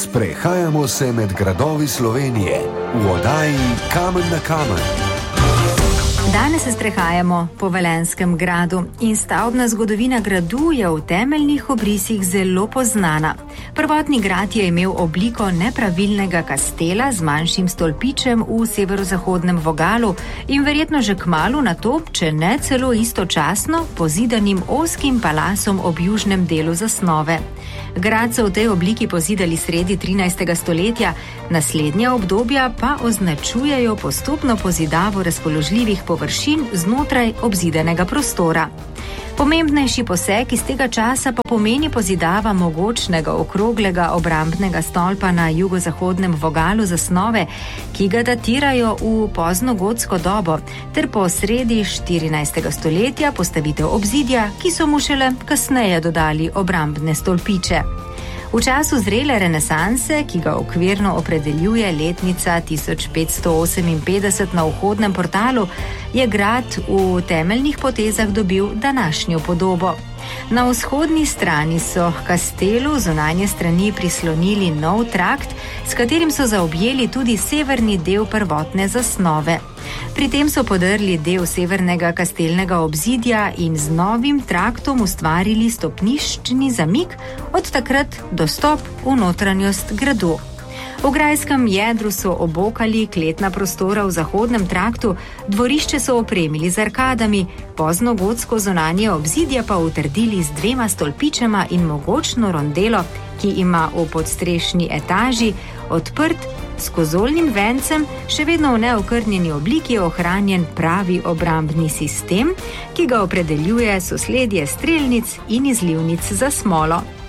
Sprehajamo se med gradovi Slovenije v oddaji Kamen na kamen. Danes se sprehajamo po Velenjskem gradu in stavbna zgodovina gradu je v temeljnih obrisih zelo poznana. Prvotni grad je imel obliko nepravilnega kastela z manjšim stolpičem v severozahodnem vogalu in verjetno že kmalu nato, če ne celo istočasno, pozidanim ozkim palasom ob južnem delu zasnove. Grad so v tej obliki pozidali sredi 13. stoletja, naslednja obdobja pa označujejo postopno pozidavo razpoložljivih površin znotraj obzidanega prostora. Pomembnejši poseg iz tega časa pa pomeni pozidava mogočnega okroglega obrambnega stolpa na jugozahodnem vogalu zasnove, ki ga datirajo v poznogotsko dobo, ter po sredi 14. stoletja postavitev obzidja, ki so mu šele kasneje dodali obrambne stolpiče. V času zrele renesanse, ki ga okvirno opredeljuje letnica 1558 na vhodnem portalu, je grad v temeljnih potezah dobil današnjo podobo. Na vzhodni strani so h kastelu zunanje strani prislonili nov trakt, s katerim so zaobjeli tudi severni del prvotne zasnove. Pri tem so podrli del severnega kastelnega obzidja in z novim traktom ustvarili stopniščni zamik, od takrat dostop v notranjost gradu. V grajskem jedru so obokali kletna prostora v zahodnem traktu, dvorišče so opremili z arkadami, poznogotsko zunanje obzidje pa utrdili z 2 stolpičema in mogočno rondelo, ki ima v podstrešni etaži odprt s kozolnim vencem, še vedno v neokrnjeni obliki ohranjen pravi obrambni sistem, ki ga opredeljuje sosledje strelnic in izlivnic za smolo.